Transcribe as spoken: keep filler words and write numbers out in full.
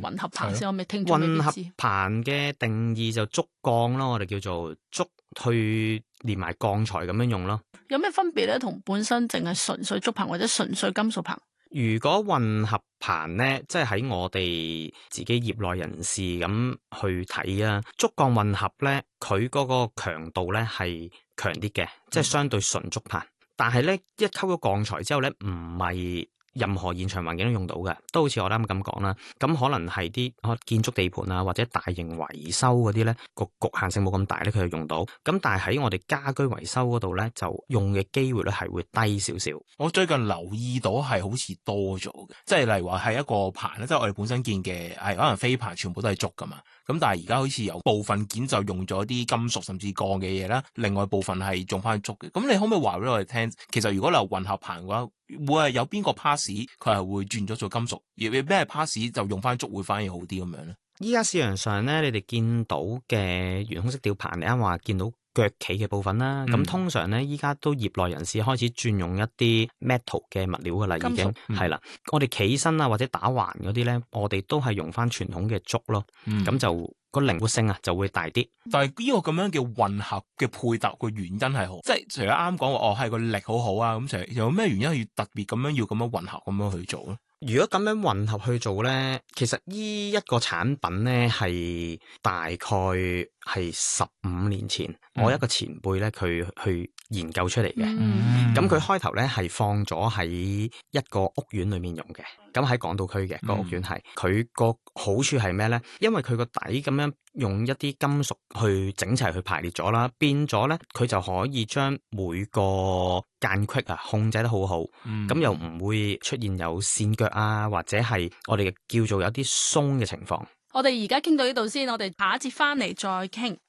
混合硼先？我未聽。 混合硼嘅定義就竹鋼咯，我哋叫做竹去連埋鋼材咁樣用咯。 有咩分別咧？同本身淨係純粹竹硼或者純粹金屬硼？ 如果混合硼咧，即係喺我哋自己業內人士咁去睇啊，竹鋼混合咧，佢嗰個強度咧係強啲嘅，即係相對純竹硼。但係咧，一溝咗鋼材之後咧，唔係任何現場環境都用到嘅，都好似我啱咁講啦。咁可能係啲建築地盤啊，或者大型維修嗰啲咧，個局限性冇咁大咧，佢就用到。咁但係喺我哋家居維修嗰度咧，就用嘅機會咧係會低少少。 我最近留意到係好似多咗嘅，即係例如話係一個硼咧，即係我哋本身見嘅係可能飛硼全部都係竹噶嘛。咁但係而家好似有部分件就用咗啲金屬甚至鋼嘅嘢啦，另外部分係用翻竹嘅。咁你可唔可以話俾我哋聽，其實如果留混合硼嘅話，會係有邊個 pass 佢係會轉咗做金屬，而咩 pass 就用翻竹會反而好啲咁樣咧？ 依家市場上咧，你哋見到嘅圓孔式吊硼，你啱話見到腳企嘅部分啦，咁、嗯、通常咧，依家都業內人士開始轉用一啲 metal 嘅物料噶啦，已經係啦、嗯。我哋企身啊或者打橫嗰啲咧，我哋都係用翻傳統嘅竹咯，咁、嗯、就個靈活性啊就會大啲。 但係呢個咁樣嘅混合嘅配搭個原因係好，即係除咗啱講話哦係個力好好啊，咁除有咩原因要特別咁樣要咁樣混合咁樣去做咧？ 如果咁樣混合去做咧，其實呢一個產品咧係大概係十五年前，嗯、我一個前輩咧佢去研究出嚟嘅。咁佢開頭咧係放咗喺一個屋苑裏面用嘅，咁喺港島區嘅、個屋苑係，佢個好處係咩咧？因為佢個底咁樣用一啲金屬去整齊去排列咗啦，變咗咧佢就可以將每個間隙啊控制得好好，咁、嗯、又唔會出現有跣腳啊，或者係我哋叫做有啲鬆嘅情況。 我哋而家傾到呢度先，我哋下一節翻嚟再傾。